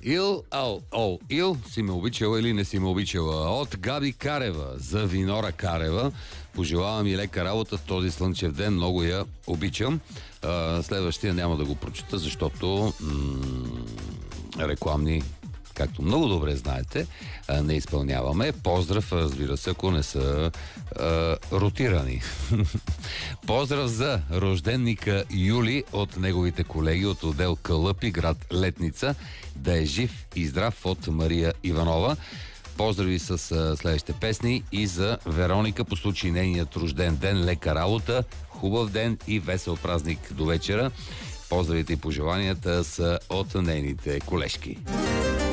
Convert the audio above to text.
Ил, си ме обичала или не си ме обичала? От Габи Карева за Винора Карева. Пожелавам и лека работа в този слънчев ден. Много я обичам. Следващия няма да го прочета, защото рекламни, както много добре знаете, не изпълняваме. Поздрав, разбира се, ако не са ротирани. Поздрав за рожденника Юли от неговите колеги от отдел Кълъпи, град Летница. Да е жив и здрав от Мария Иванова. Поздрави с следващите песни и за Вероника по случай нейният рожден ден. Лека работа, хубав ден и весел празник до вечера. Поздравите и пожеланията са от нейните колежки.